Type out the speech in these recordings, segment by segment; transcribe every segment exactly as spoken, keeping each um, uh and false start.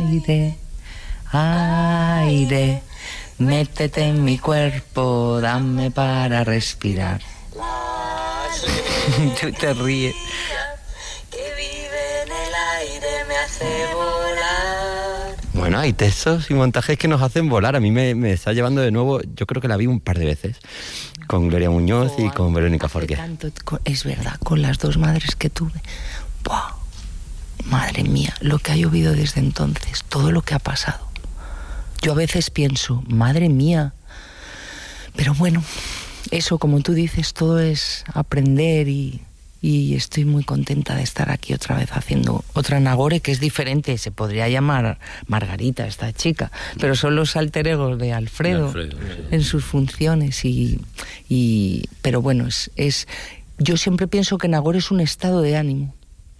aire, aire, métete en mi cuerpo, dame para respirar. Tú te ríes. Que vive en el aire me hace volar. Bueno, hay textos y montajes que nos hacen volar. A mí me, me está llevando de nuevo, yo creo que la vi un par de veces, con Gloria Muñoz oh, y con Verónica Forqué. Tanto, es verdad, con las dos madres que tuve. ¡Buah! Madre mía, lo que ha llovido desde entonces, todo lo que ha pasado. Yo a veces pienso, madre mía, pero bueno, eso como tú dices, todo es aprender y, y estoy muy contenta de estar aquí otra vez haciendo otra Nagore que es diferente, se podría llamar Margarita esta chica, pero son los alter egos de Alfredo, de Alfredo sí. En sus funciones y, y pero bueno, es, es yo siempre pienso que Nagore es un estado de ánimo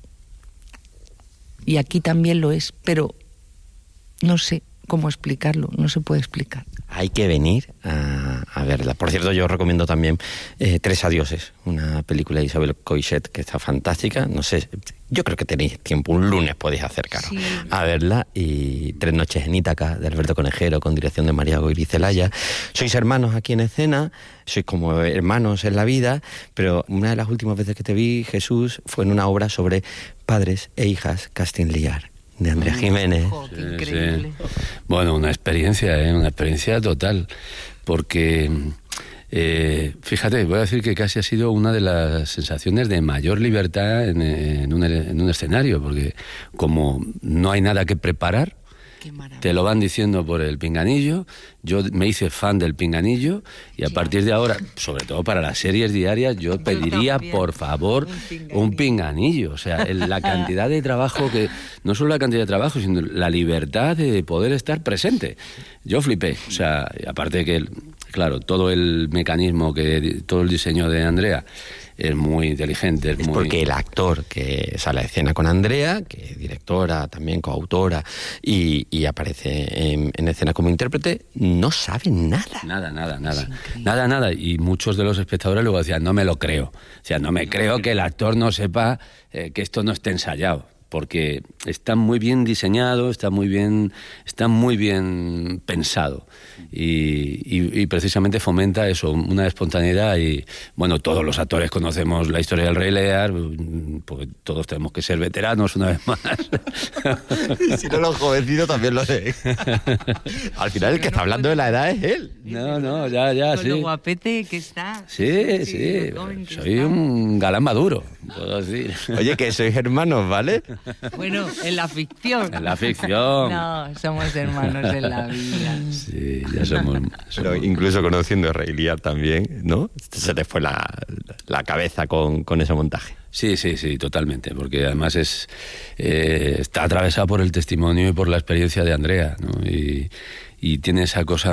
y aquí también lo es, pero no sé cómo explicarlo, no se puede explicar. Hay que venir a, a verla. Por cierto, yo os recomiendo también eh, Tres adioses, una película de Isabel Coixet que está fantástica. No sé, yo creo que tenéis tiempo, un lunes podéis acercaros sí. a verla. Y Tres noches en Ítaca, de Alberto Conejero, con dirección de María Goyri Celaya. Sois hermanos aquí en escena, sois como hermanos en la vida, pero una de las últimas veces que te vi, Jesús, fue en una obra sobre padres e hijas casting liar, de Andrea Jiménez. Oh, qué increíble. Sí. Bueno, una experiencia, ¿eh? Una experiencia total, porque eh, fíjate, voy a decir que casi ha sido una de las sensaciones de mayor libertad en, en, un, en un escenario, porque como no hay nada que preparar, te lo van diciendo por el pinganillo. Yo me hice fan del pinganillo y a sí. partir de ahora, sobre todo para las series diarias, yo, yo pediría también, por favor un pinganillo. un pinganillo. O sea, la cantidad de trabajo que, no solo la cantidad de trabajo, sino la libertad de poder estar presente. Yo flipé. O sea, aparte que, claro, todo el mecanismo, que todo el diseño de Andrea es muy inteligente. Es, es muy... porque el actor que sale a escena con Andrea, que es directora, también coautora, y, y aparece en, en escena como intérprete, no sabe nada. Nada, nada, nada. Nada, nada. Y muchos de los espectadores luego decían, no me lo creo. O sea, no me no creo que el actor no sepa eh, que esto no esté ensayado. Porque está muy bien diseñado, está muy bien, está muy bien pensado y, y, y precisamente fomenta eso, una espontaneidad. Y bueno, todos los actores conocemos la historia del Rey Lear, porque todos tenemos que ser veteranos una vez más. Y si no, los jovencitos también lo sé. Al final el que está hablando de la edad es él. No, no, ya, ya, con sí. Lo guapete que está. Sí, sí, sí. Soy está. un galán maduro, puedo decir. Oye, que sois hermanos, ¿vale? Bueno, en la ficción. En la ficción. No, somos hermanos en la vida. Sí, ya somos. somos... Pero incluso conociendo a Rey Lear también, ¿no? Se te fue la, la cabeza con, con ese montaje. Sí, sí, sí, totalmente, porque además es eh, está atravesado por el testimonio y por la experiencia de Andrea, ¿no? Y, y tiene esa cosa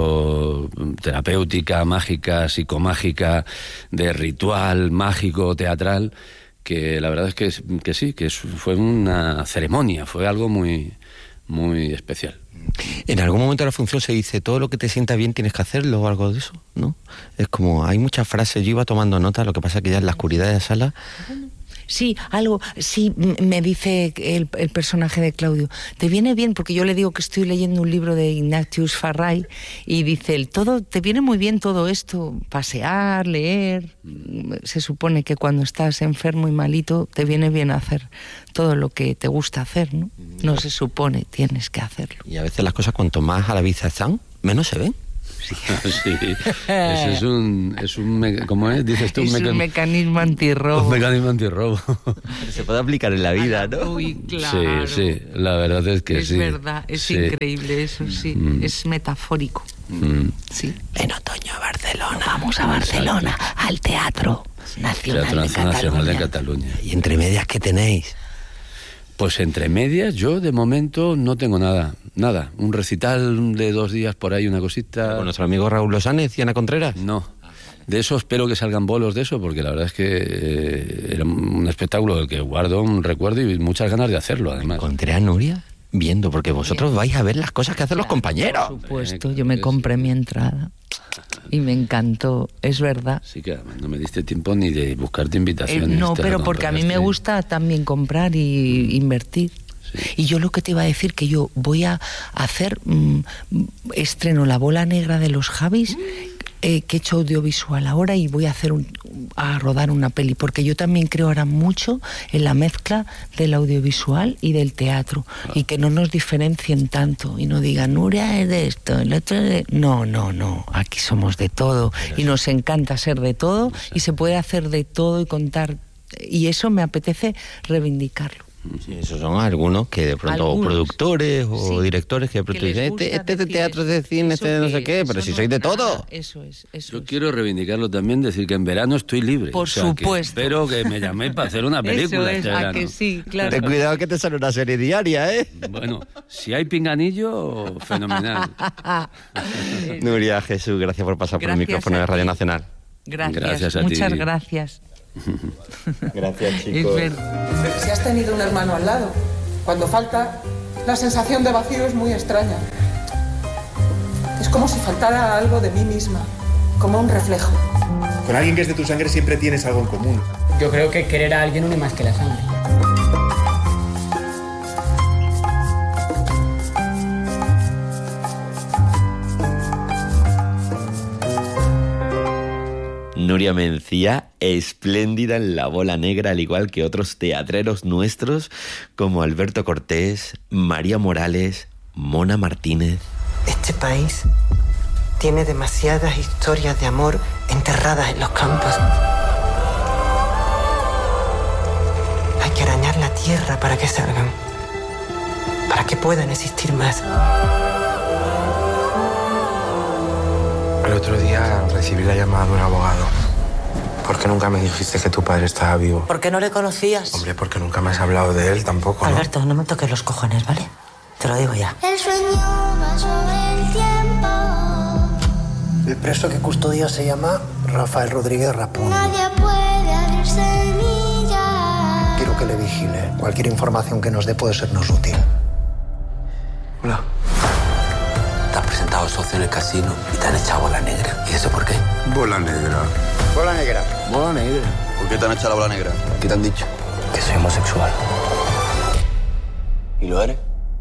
medio terapéutica, mágica, psicomágica, de ritual mágico, teatral, que la verdad es que, que sí, que fue una ceremonia, fue algo muy, muy especial. En algún momento de la función se dice, todo lo que te sienta bien tienes que hacerlo o algo de eso, ¿no? Es como, hay muchas frases, yo iba tomando nota, lo que pasa que ya en la oscuridad de la sala... Sí, algo, sí, me dice el, el personaje de Claudio, te viene bien, porque yo le digo que estoy leyendo un libro de Ignatius Farray y dice, el todo, te viene muy bien todo esto, pasear, leer, se supone que cuando estás enfermo y malito te viene bien hacer todo lo que te gusta hacer, ¿no? No se supone, tienes que hacerlo. Y a veces las cosas cuanto más a la vista están, menos se ven. Sí, sí. Eso es un, es un, ¿cómo es? Dices tú, es un, meca- un mecanismo antirrobo. Un mecanismo antirrobo. Se puede aplicar en la vida, ¿no? Uy, claro. Sí, sí, la verdad es que es sí. Es verdad, es sí. increíble eso, sí. Mm. Es metafórico. Mm. Sí. En otoño a Barcelona. Vamos a Barcelona, Exacto. al Teatro Nacional, Teatro de, Nacional Cataluña. de Cataluña. ¿Y entre medias qué tenéis? Pues entre medias yo de momento no tengo nada, nada. Un recital de dos días por ahí, una cosita. ¿Con nuestro amigo Raúl Losánez y Ana Contreras? No. De eso espero que salgan bolos de eso, porque la verdad es que eh, era un espectáculo del que guardo un recuerdo y muchas ganas de hacerlo, además. ¿Encontré a Nuria? Viendo, porque vosotros vais a ver las cosas que hacen los compañeros. Por supuesto, yo me compré mi entrada y me encantó, es verdad. Sí, que además no me diste tiempo ni de buscarte invitaciones. Eh, no, pero porque a mí me gusta también comprar y invertir. Sí. Y yo lo que te iba a decir, que yo voy a hacer, mmm, estreno La Bola Negra de los Javis, eh, que he hecho audiovisual ahora, y voy a hacer un, a rodar una peli, porque yo también creo ahora mucho en la mezcla del audiovisual y del teatro, ah. y que no nos diferencien tanto y no digan Nuria es de esto, el otro es de... No, no, no, aquí somos de todo y nos encanta ser de todo y se puede hacer de todo y contar, y eso me apetece reivindicarlo. Sí, esos son algunos que de pronto, algunos, o productores o sí, directores que de pronto dicen, este, este de teatro, este de cine, este de no sé qué, pero si sois de todo. Eso es, eso Yo es. quiero reivindicarlo también, decir que en verano estoy libre. Por o sea, supuesto. Que espero que me llaméis para hacer una película eso es, este a verano. que sí, claro. Ten cuidado que te sale una serie diaria, ¿eh? Bueno, si hay pinganillo, fenomenal. Nuria, Jesús, gracias por pasar gracias por el micrófono de Radio Nacional. Gracias, gracias a muchas ti. gracias. Gracias, chicos. Si has tenido un hermano al lado, cuando falta, la sensación de vacío es muy extraña. Es como si faltara algo de mí misma, como un reflejo. Con alguien que es de tu sangre siempre tienes algo en común. Yo creo que querer a alguien une más que la sangre. Nuria Mencía, espléndida en La Bola Negra, al igual que otros teatreros nuestros como Alberto Cortés, María Morales, Mona Martínez. Este país tiene demasiadas historias de amor enterradas en los campos. Hay que arañar la tierra para que salgan, para que puedan existir más. El otro día recibí la llamada de un abogado. ¿Por qué nunca me dijiste que tu padre estaba vivo? ¿Por qué no le conocías? Hombre, porque nunca me has hablado de él tampoco, ¿no? Alberto, no me toques los cojones, ¿vale? Te lo digo ya. El sueño va sobre el tiempo. El preso que custodia se llama Rafael Rodríguez Rapón. Nadie puede abrir semillas. Quiero que le vigile. Cualquier información que nos dé puede sernos útil. Hola. Te has presentado socio en el casino y te han echado bola negra. ¿Y eso por qué? Bola negra. Bola negra. Bola negra. ¿Por qué te han echado la bola negra? ¿Qué te han dicho? Que soy homosexual. ¿Y lo eres?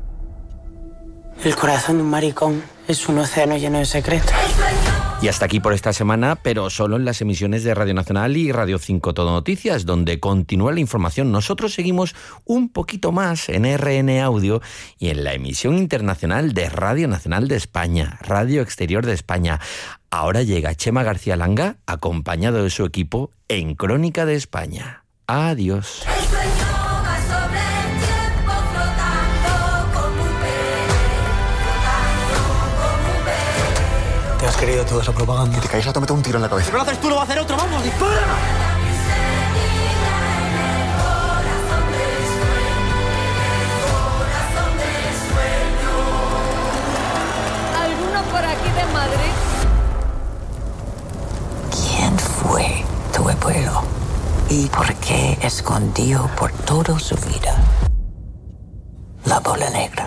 El corazón de un maricón es un océano lleno de secretos. Y hasta aquí por esta semana, pero solo en las emisiones de Radio Nacional y Radio cinco Todo Noticias, donde continúa la información. Nosotros seguimos un poquito más en R N Audio y en la emisión internacional de Radio Nacional de España, Radio Exterior de España. Ahora llega Chema García Langa, acompañado de su equipo, en Crónica de España. Adiós. Te has querido toda esa propaganda. Que te caes a te meto un tiro en la cabeza. Si no lo haces tú, lo va a hacer otro. ¡Vamos, dispara! ¿Alguno por aquí de Madrid? ¿Quién fue tu abuelo? ¿Y por qué escondió por toda su vida la bola negra?